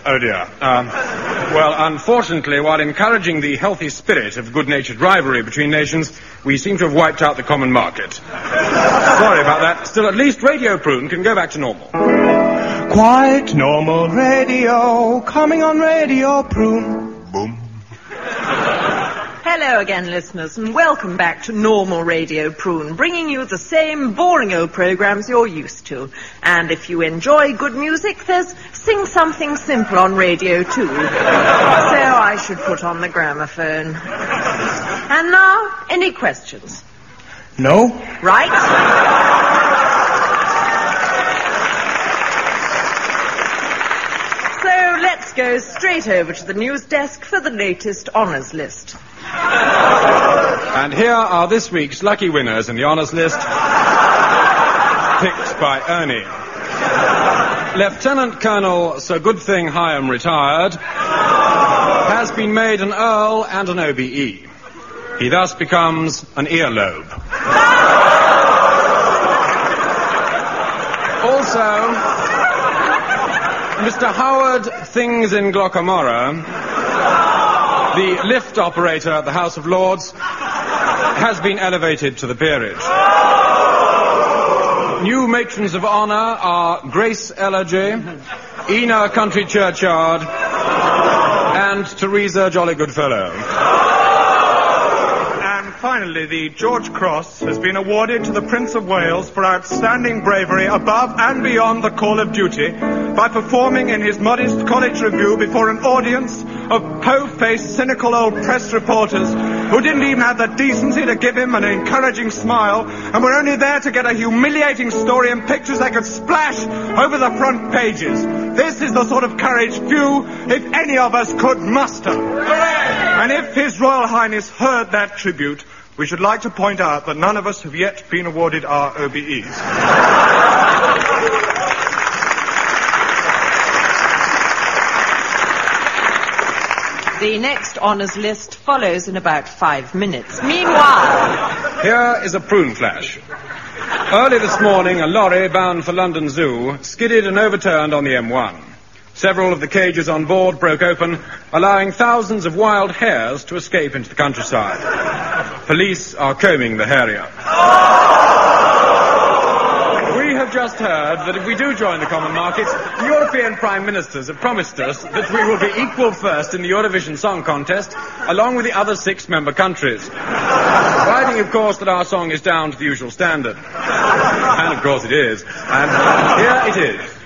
Oh, dear. Well, unfortunately, while encouraging the healthy spirit of good-natured rivalry between nations, we seem to have wiped out the common market. Sorry about that. Still, at least Radio Prune can go back to normal. Quite normal radio, coming on Radio Prune. Boom. Hello again, listeners, and welcome back to Normal Radio Prune, bringing you the same boring old programs you're used to. And if you enjoy good music, there's Sing Something Simple on radio too. So I should put on the gramophone. And now, any questions? No. Right? So let's go straight over to the news desk for the latest honours list. And here are this week's lucky winners in the honours list, picked by Ernie. Lieutenant Colonel Sir Goodthing Hyam, retired, has been made an Earl and an OBE. He thus becomes an earlobe. Also, Mr. Howard Things in Glockamora, the lift operator at the House of Lords, has been elevated to the peerage. New matrons of honour are Grace Ellergy, Ina Country Churchyard, and Teresa Jolly Goodfellow. And finally, the George Cross has been awarded to the Prince of Wales for outstanding bravery above and beyond the call of duty by performing in his modest college review before an audience of po-faced, cynical old press reporters who didn't even have the decency to give him an encouraging smile and were only there to get a humiliating story and pictures they could splash over the front pages. This is the sort of courage few, if any of us, could muster. And if His Royal Highness heard that tribute, we should like to point out that none of us have yet been awarded our OBEs. The next honours list follows in about 5 minutes. Meanwhile... Here is a prune flash. Early this morning, a lorry bound for London Zoo skidded and overturned on the M1. Several of the cages on board broke open, allowing thousands of wild hares to escape into the countryside. Police are combing the area. We have just heard that if we do join the common market, the European Prime Ministers have promised us that we will be equal first in the Eurovision Song Contest, along with the other 6 member countries. Providing, of course, that our song is down to the usual standard. And, of course, it is. And here it is.